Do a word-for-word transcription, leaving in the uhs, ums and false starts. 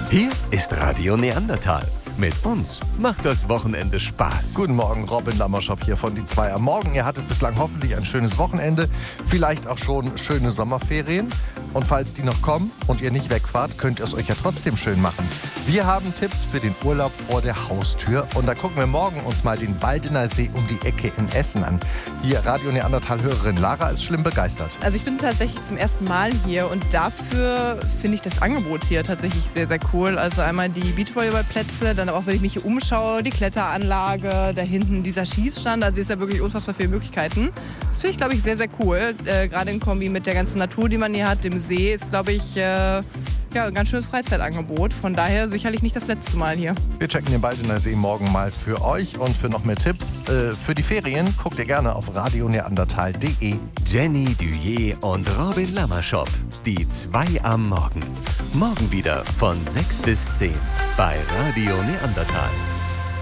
Hier ist Radio Neandertal. Mit uns macht das Wochenende Spaß. Guten Morgen, Robin Lammerschop hier von Die Zwei am Morgen. Ihr hattet bislang hoffentlich ein schönes Wochenende, vielleicht auch schon schöne Sommerferien. Und falls die noch kommen und ihr nicht wegfahrt, könnt ihr es euch ja trotzdem schön machen. Wir haben Tipps für den Urlaub vor der Haustür. Und da gucken wir morgen uns mal den Baldener See um die Ecke in Essen an. Hier Radio Neandertal-Hörerin Lara ist schlimm begeistert. Also ich bin tatsächlich zum ersten Mal hier und dafür finde ich das Angebot hier tatsächlich sehr, sehr cool. Also einmal die Beachvolleyballplätze, dann aber auch, wenn ich mich hier umschaue, die Kletteranlage, da hinten dieser Schießstand. Also hier ist ja wirklich unfassbar viele Möglichkeiten. Das finde ich, glaube ich, sehr, sehr cool. Äh, gerade in Kombi mit der ganzen Natur, die man hier hat, dem See, ist, glaube ich, äh, ja, ein ganz schönes Freizeitangebot. Von daher sicherlich nicht das letzte Mal hier. Wir checken den Baldener See morgen mal für euch und für noch mehr Tipps. Äh, für die Ferien guckt ihr gerne auf radio neandertal punkt de. Jenny Duyer und Robin Lammerschop. Die Zwei am Morgen. Morgen wieder von sechs bis zehn bei Radio Neandertal.